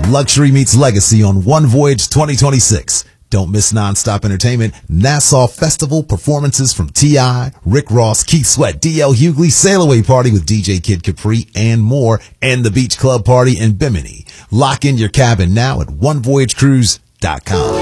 Luxury meets legacy on One Voyage 2026. Don't miss nonstop entertainment, Nassau Festival performances from T.I., Rick Ross, Keith Sweat, D.L. Hughley, Sail Away Party with DJ Kid Capri, and more, and the Beach Club Party in Bimini. Lock in your cabin now at onevoyagecruise.com.